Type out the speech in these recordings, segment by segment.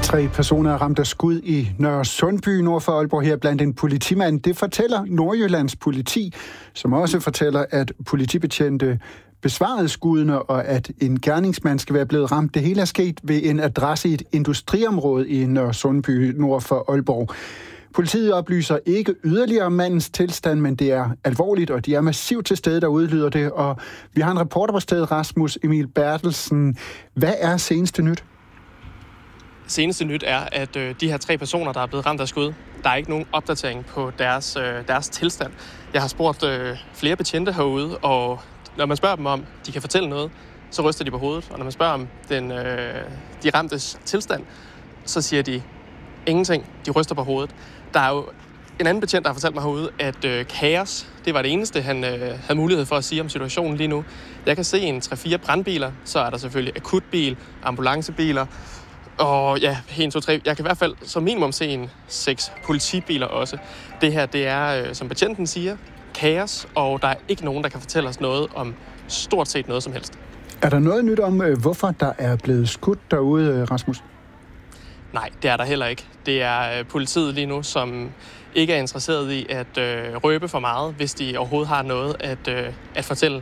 3 personer er ramt af skud i Nørre Sundby nord for Aalborg, her blandt en politimand. Det fortæller Nordjyllands politi, som også fortæller, at politibetjente besvarede skuddene, og at en gerningsmand skal være blevet ramt. Det hele er sket ved en adresse i et industriområde i Nørre Sundby nord for Aalborg. Politiet oplyser ikke yderligere om mandens tilstand, men det er alvorligt, og de er massivt til stede, der udlyder det. Og vi har en reporter på stedet, Rasmus Emil Bertelsen. Hvad er seneste nyt? Seneste nyt er, at de her 3 personer, der er blevet ramt af skud, der er ikke nogen opdatering på deres tilstand. Jeg har spurgt flere betjente herude, og når man spørger dem om, de kan fortælle noget, så ryster de på hovedet. Og når man spørger om de ramtes tilstand, så siger de ingenting. De ryster på hovedet. Der er jo en anden betjent, der har fortalt mig herude, at kaos, det var det eneste, han havde mulighed for at sige om situationen lige nu. Jeg kan se en 3-4 brandbiler, så er der selvfølgelig akutbil, ambulancebiler, og ja, 1, 2, 3. Jeg kan i hvert fald som minimum se en 6 politibiler også. Det her, det er, som betjenten siger, kaos, og der er ikke nogen, der kan fortælle os noget om stort set noget som helst. Er der noget nyt om, hvorfor der er blevet skudt derude, Rasmus? Nej, det er der heller ikke. Det er politiet lige nu, som ikke er interesseret i at røbe for meget, hvis de overhovedet har noget at fortælle.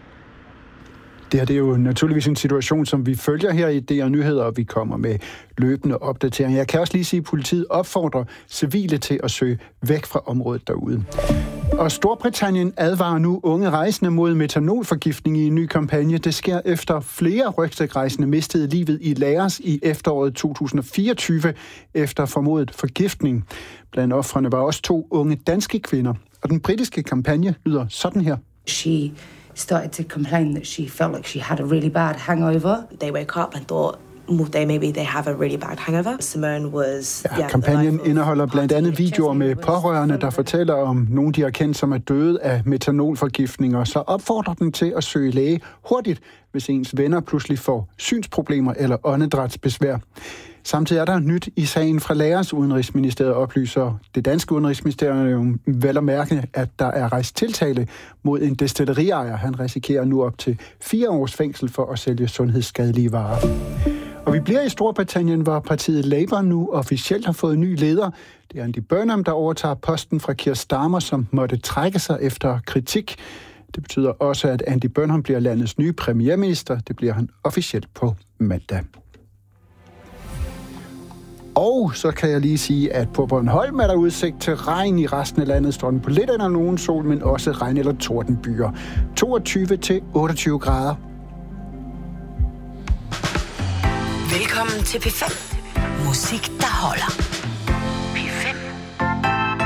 Det her, det er jo naturligvis en situation, som vi følger her i DR Nyheder, og vi kommer med løbende opdateringer. Jeg kan også lige sige, at politiet opfordrer civile til at søge væk fra området derude. Og Storbritannien advarer nu unge rejsende mod metanolforgiftning i en ny kampagne. Det sker efter flere rygsækrejsende mistede livet i Laos i efteråret 2024 efter formodet forgiftning. Blandt ofrene var også 2 unge danske kvinder. Og den britiske kampagne lyder sådan her. She started to complain that she felt like she had a really bad hangover. They woke up and thought, maybe they have a really bad hangover. Simone was... Kampagnen indeholder blandt andet videoer med pårørende, der fortæller om nogen, de har kendt, som er døde af metanolforgiftninger. Så opfordrer den til at søge læge hurtigt, hvis ens venner pludselig får synsproblemer eller åndedrætsbesvær. Samtidig er der nyt i sagen fra Laos. Udenrigsministeriet oplyser det danske udenrigsministerium vel at mærke, at der er rejst tiltale mod en destillerejer. Han risikerer nu op til 4 års fængsel for at sælge sundhedsskadelige varer. Og vi bliver i Storbritannien, hvor partiet Labour nu officielt har fået ny leder. Det er Andy Burnham, der overtager posten fra Keir Starmer, som måtte trække sig efter kritik. Det betyder også, at Andy Burnham bliver landets nye premierminister. Det bliver han officielt på mandag. Og så kan jeg lige sige, at på Bornholm er der udsigt til regn. I resten af landet står den på lidt eller nogen sol, men også regn- eller tordenbyer. 22-28 grader. Velkommen til P5. Musik, der holder.